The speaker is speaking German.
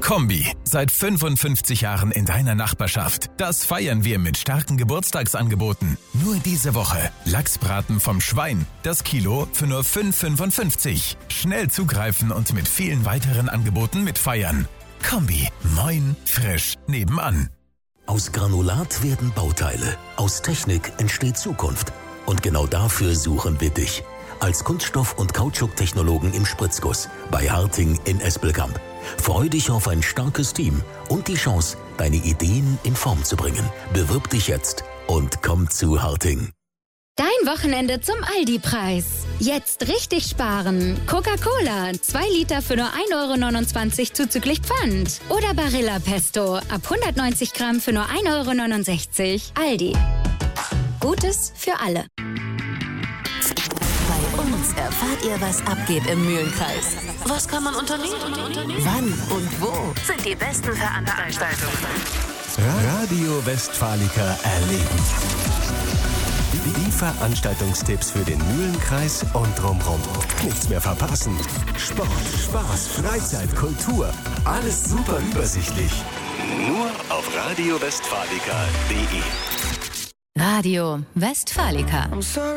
Kombi, seit 55 Jahren in deiner Nachbarschaft. Das feiern wir mit starken Geburtstagsangeboten. Nur diese Woche Lachsbraten vom Schwein, das Kilo für nur 5,55. Schnell zugreifen und mit vielen weiteren Angeboten mitfeiern. Kombi, moin, frisch, nebenan. Aus Granulat werden Bauteile. Aus Technik entsteht Zukunft. Und genau dafür suchen wir dich. Als Kunststoff- und Kautschuktechnologen im Spritzguss bei Harting in Espelkamp. Freu dich auf ein starkes Team und die Chance, deine Ideen in Form zu bringen. Bewirb dich jetzt und komm zu Harting. Dein Wochenende zum Aldi-Preis. Jetzt richtig sparen. Coca-Cola, 2 Liter für nur 1,29 € zuzüglich Pfand. Oder Barilla Pesto, ab 190 Gramm für nur 1,69 €. Aldi. Gutes für alle. Bei uns erfahrt ihr, was abgeht im Mühlenkreis. Was kann man unternehmen? Wann und wo sind die besten Veranstaltungen? Radio Westfalica erleben. Die Veranstaltungstipps für den Mühlenkreis und drumherum. Nichts mehr verpassen. Sport, Spaß, Freizeit, Kultur. Alles super übersichtlich. Nur auf radiowestfalica.de. Radio Westfalica.